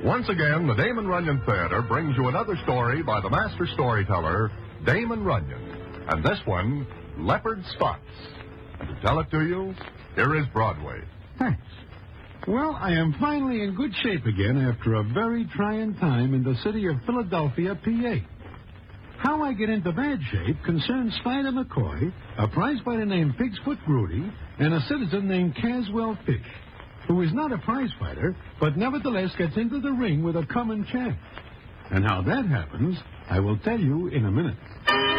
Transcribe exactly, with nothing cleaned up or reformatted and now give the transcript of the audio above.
Once again, the Damon Runyon Theater brings you another story by the master storyteller, Damon Runyon. And this one, Leopard Spots. And to tell it to you, here is Broadway. Thanks. Well, I am finally in good shape again after a very trying time in the city of Philadelphia, P A. How I get into bad shape concerns Spider McCoy, a prizefighter named Pigsfoot Grudy, and a citizen named Caswell Fish, who is not a prizefighter, but nevertheless gets into the ring with a common chance. And how that happens, I will tell you in a minute.